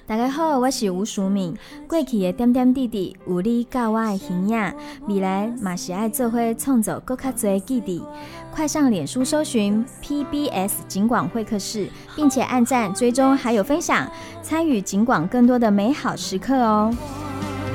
大家好，我是吴淑敏。过去的点点滴滴有你教我的形影，未来嘛是爱做伙创造更较多的记忆。快上脸书搜寻 PBS 警广会客室，并且按赞、追踪还有分享，参与警广更多的美好时刻哦。